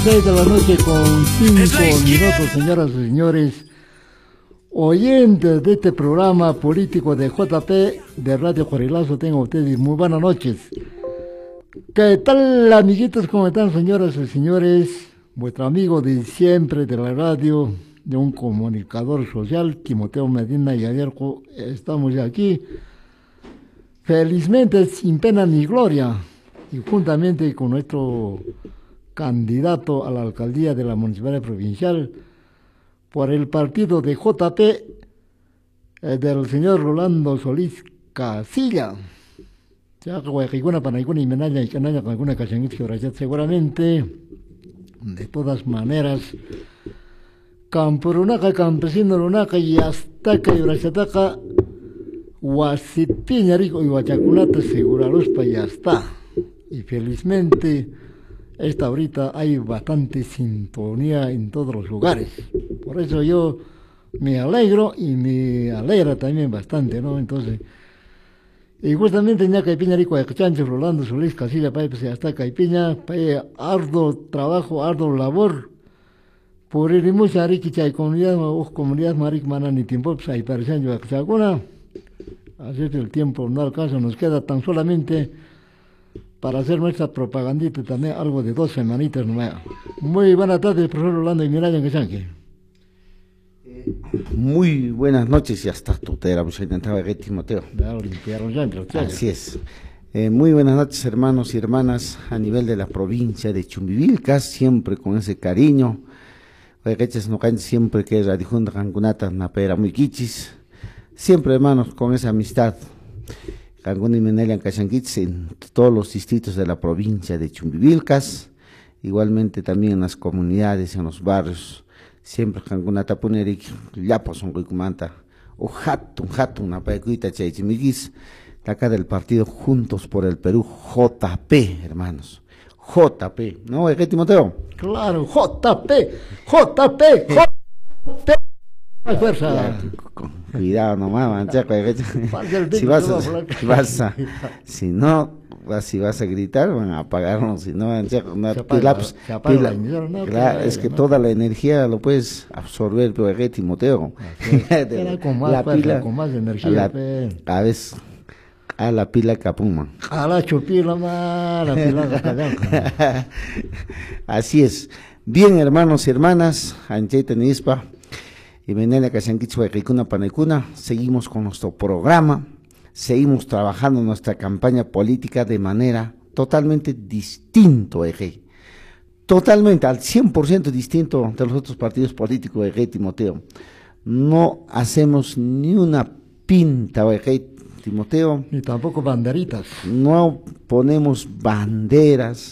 6 de la noche con 5 minutos, señoras y señores, oyentes de este programa político de JP de Radio Corilazo, tengan ustedes muy buenas noches. ¿Qué tal, amiguitos? ¿Cómo están, señoras y señores? Vuestro amigo de siempre de la radio, de un comunicador social, Timoteo Medina y Ayerco, estamos ya aquí, felizmente sin pena ni gloria, y juntamente con nuestro candidato a la alcaldía de la Municipalidad Provincial por el partido de JP, del señor Rolando Solís Casilla. Seguramente, de todas maneras, Campurunaca, Campesino Lunaca y Aztaca y Urachataca, Huasipiñarico y Huachacunata, Segurarospa y ya está. Y felizmente, ahorita hay bastante sintonía en todos los lugares. Por eso yo me alegro y me alegra también bastante, ¿no? Entonces, y justamente ya Caipiña Rico de Chancho, Rolando Solís Casilla, pues hasta Caipiña, arduo trabajo, arduo labor, por el mucha riqueza y comunidad maric manani tiempo, pues ahí parecen yo a alguna, así es el tiempo, no alcanza, nos queda tan solamente para hacer nuestra propagandita también algo de 2 semanitas nomás. Muy buenas tardes, profesor Rolando y Mirayan Quesanque. Muy buenas noches y hasta tutera, pues intentaba que Timoteo. Así es. Muy buenas noches, hermanos y hermanas, a nivel de la provincia de Chumbivilcas, siempre con ese cariño. Siempre que Radio Junta Cancunata, Napera muy quichis, siempre, hermanos, con esa amistad. Cancún y Menelian Cachanquitz en todos los distritos de la provincia de Chumbivilcas, igualmente también en las comunidades, en los barrios. Siempre Cancún Tapunerik, Llapo son Guicumanta, o Hatun, Napaikuita Chaychimigis, de acá del partido Juntos por el Perú, JP, hermanos. JP, ¿no? ¿Qué, Timoteo? Claro, JP. Más fuerza. Cuidado nomás, manchaco. Si no, si vas a gritar, van a apagarnos. Si no, manchaco, es que toda la energía lo puedes absorber, pero ¿qué, Timoteo? Con más fuerza, con más energía. A veces, a la pila capuma. A la chupila más, la pila. Así es. Bien, hermanos y hermanas, Ancheta Nispa y Menela Casanquichua Ricuna Panecuna, seguimos con nuestro programa, seguimos trabajando nuestra campaña política de manera totalmente distinto, totalmente, al 100% distinto de los otros partidos políticos, Timoteo. No hacemos ni una pinta, Timoteo. Ni tampoco banderitas. No ponemos banderas.